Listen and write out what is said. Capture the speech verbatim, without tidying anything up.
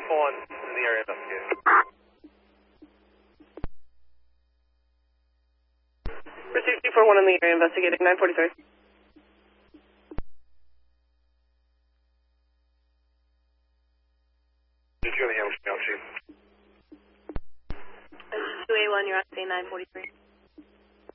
one in the area investigating. Pursuit two four one in the area investigating, nine forty-three. Did you have any handles from Chief? two A one, you're on scene, nine forty-three.